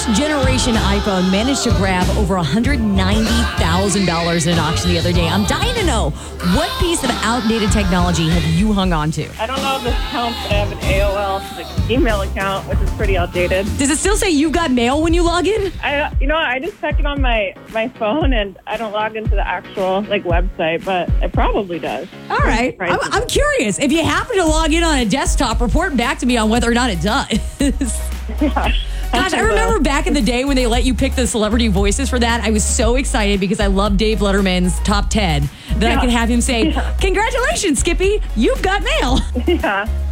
generation iPhone managed to grab over $190,000 in an auction the other day. I'm dying to know, what piece of outdated technology have you hung on to? I don't know if this counts, but I have an AOL email account, which is pretty outdated. Does it still say you got mail when you log in? I just check it on my phone, and I don't log into the actual website, but it probably does. All right. I'm curious. If you happen to log in on a desktop, report back to me on whether or not it does. Yeah. Gosh, I remember back in the day when they let you pick the celebrity voices for that. I was so excited because I love Dave Letterman's Top 10 that I could have him say, "Congratulations, Skippy, you've got mail." Yeah.